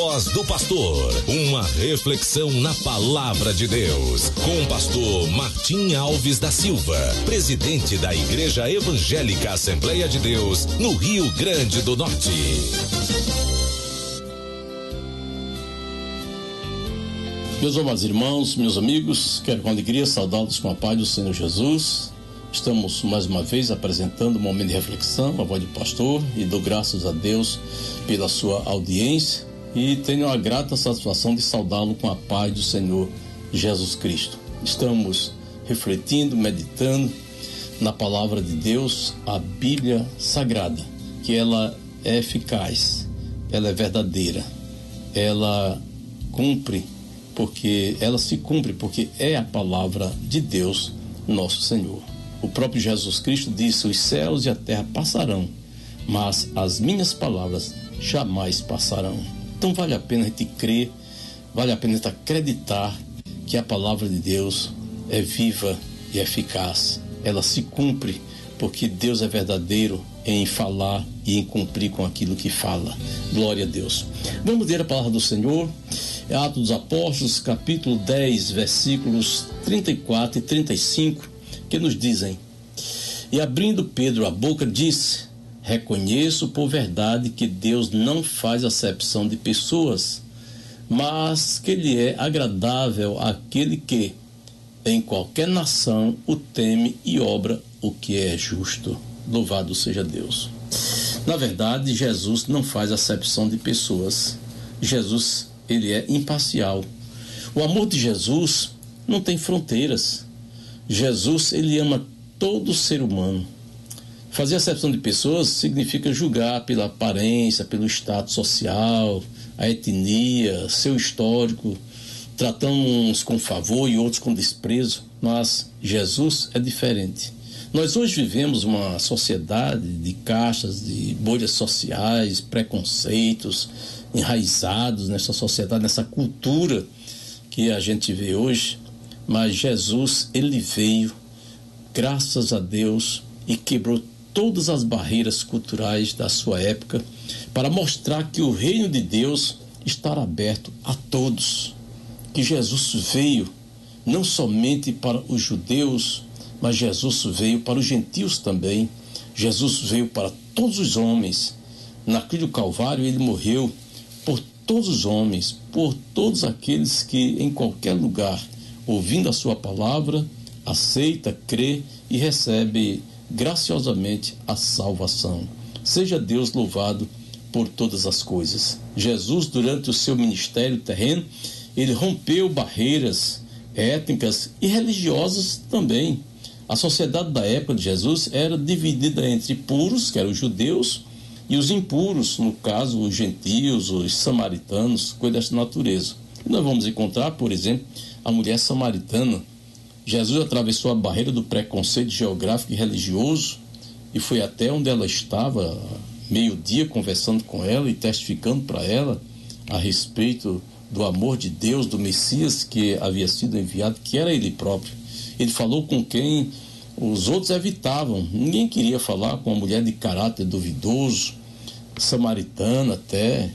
Voz do Pastor, uma reflexão na palavra de Deus, com o pastor Martim Alves da Silva, presidente da Igreja Evangélica Assembleia de Deus, no Rio Grande do Norte. Meus amados irmãos, meus amigos, quero com alegria saudá-los com a paz do Senhor Jesus. Estamos mais uma vez apresentando um momento de reflexão, a voz do pastor, e dou graças a Deus pela sua audiência. E tenho a grata satisfação de saudá-lo com a paz do Senhor Jesus Cristo. Estamos refletindo, meditando na palavra de Deus, a Bíblia Sagrada, que ela é eficaz, ela é verdadeira, ela se cumpre porque é a palavra de Deus, nosso Senhor. O próprio Jesus Cristo disse: os céus e a terra passarão, mas as minhas palavras jamais passarão. Então vale a pena a gente crer, vale a pena a gente acreditar que a palavra de Deus é viva e eficaz. Ela se cumpre porque Deus é verdadeiro em falar e em cumprir com aquilo que fala. Glória a Deus. Vamos ler a palavra do Senhor. É Atos dos Apóstolos, capítulo 10, versículos 34 e 35, que nos dizem: E abrindo Pedro a boca, disse: reconheço por verdade que Deus não faz acepção de pessoas, mas que lhe é agradável àquele que, em qualquer nação, o teme e obra o que é justo. Louvado seja Deus. Na verdade, Jesus não faz acepção de pessoas. Jesus, ele é imparcial. O amor de Jesus não tem fronteiras. Jesus, ele ama todo ser humano. Fazer acepção de pessoas significa julgar pela aparência, pelo status social, a etnia, seu histórico, tratando uns com favor e outros com desprezo. Mas Jesus é diferente. Nós hoje vivemos uma sociedade de castas, de bolhas sociais, preconceitos enraizados nessa sociedade, nessa cultura que a gente vê hoje. Mas Jesus, ele veio, graças a Deus, e quebrou todas as barreiras culturais da sua época para mostrar que o reino de Deus está aberto a todos. Que Jesus veio não somente para os judeus, mas Jesus veio para os gentios também. Jesus veio para todos os homens. Na cruz do Calvário ele morreu por todos os homens, por todos aqueles que em qualquer lugar, ouvindo a sua palavra, aceita, crê e recebe graciosamente a salvação. Seja Deus louvado por todas as coisas. Jesus, durante o seu ministério terreno, ele rompeu barreiras étnicas e religiosas também. A sociedade da época de Jesus era dividida entre puros, que eram os judeus, e os impuros, no caso, os gentios, os samaritanos, coisa dessa natureza. E nós vamos encontrar, por exemplo, a mulher samaritana. Jesus atravessou a barreira do preconceito geográfico e religioso e foi até onde ela estava, meio-dia, conversando com ela e testificando para ela a respeito do amor de Deus, do Messias que havia sido enviado, que era ele próprio. Ele falou com quem os outros evitavam. Ninguém queria falar com uma mulher de caráter duvidoso, samaritana até.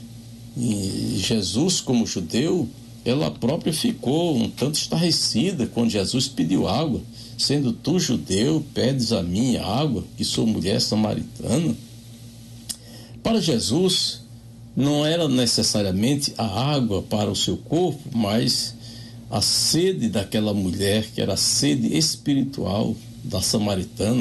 E Jesus, como judeu, ela própria ficou um tanto estarrecida quando Jesus pediu água. Sendo tu judeu, pedes a mim água, que sou mulher samaritana? Para Jesus, não era necessariamente a água para o seu corpo, mas a sede daquela mulher, que era a sede espiritual da samaritana,